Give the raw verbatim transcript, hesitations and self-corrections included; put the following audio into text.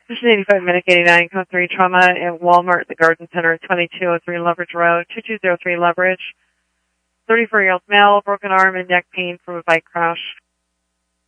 Mission eighty-five, Medic eighty-nine, code three, trauma at Walmart at the Garden Center, twenty-two oh three Leverage Road, two two zero three Leverage. thirty-four-year-old male, broken arm and neck pain from a bike crash.